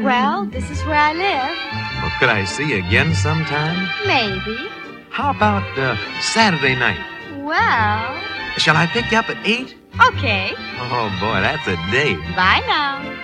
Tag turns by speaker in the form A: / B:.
A: Well, this is where I live.
B: Well, could I see you again sometime?
A: Maybe.
B: How about Saturday night?
A: Well...
B: Shall I pick you up at 8?
A: Okay.
B: Oh, boy, that's a date.
A: Bye now.